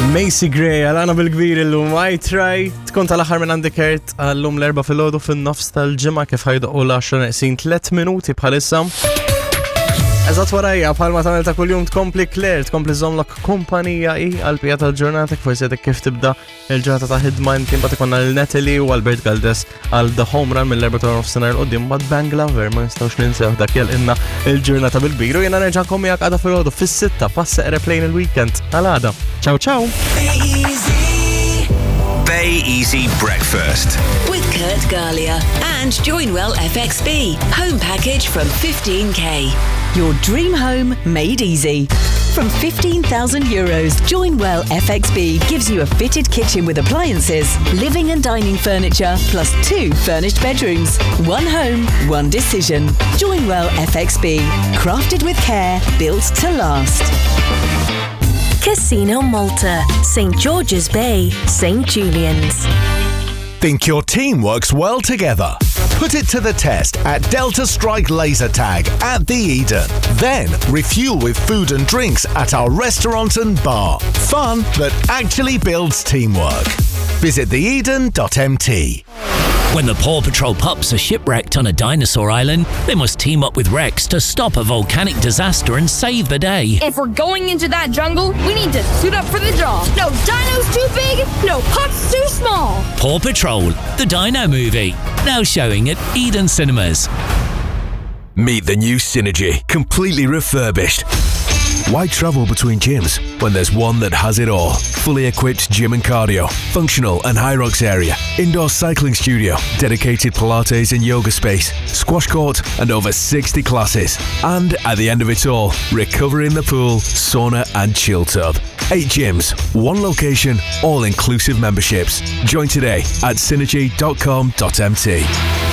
Macy Gray għal-għana bil-kbir il-lum I try tkun tal-axar minn għandi kert għallum l-4 fil-ħodu fin-nofs tal-ġimma kif ħajdu u l-10 neqsin 3 minuti bħalissa. Eżat warajja bħalma tagħmel ta' kuljum tkompli Claire, tkompli żommlok kumpanija għal-pija tal-ġurnata forsi għedek kif tibda il-ġurnata ta' ħidma inti mbagħad ikonna l-Natalie u Albert Galdes għal The Home Run mill-4 ta' nofsinhar l-qudiem mbagħad Bang Lover ma nistgħux ninsew dak jelqilna il-ġurnata bil-kbir u jiena nerġa' miegħek għada fil-ħodu fis-6 passa airplane il-weekend għal-għada. Ciao ciao. Bay Easy Breakfast with Kurt Galia and Joinwell FXB. Home package from 15k. Your dream home made easy. From €15,000, Joinwell FXB gives you a fitted kitchen with appliances, living and dining furniture, plus 2 furnished bedrooms. One home, one decision. Joinwell FXB. Crafted with care, built to last. Casino Malta, St. George's Bay, St. Julian's. Think your team works well together? Put it to the test at Delta Strike Laser Tag at the Eden. Then refuel with food and drinks at our restaurant and bar. Fun that actually builds teamwork. Visit theeden.mt. When the Paw Patrol pups are shipwrecked on a dinosaur island, they must team up with Rex to stop a volcanic disaster and save the day. If we're going into that jungle, we need to suit up for the job. No dinos too big, no pups too small. Paw Patrol, the Dino movie, now showing at Eden Cinemas. Meet the new Synergy, completely refurbished. Why travel between gyms when there's one that has it all? Fully equipped gym and cardio, functional and high rocks area, indoor cycling studio, dedicated Pilates and yoga space, squash court and over 60 classes. And at the end of it all, recovery in the pool, sauna and chill tub. 8 gyms, 1 location, all inclusive memberships. Join today at synergy.com.mt.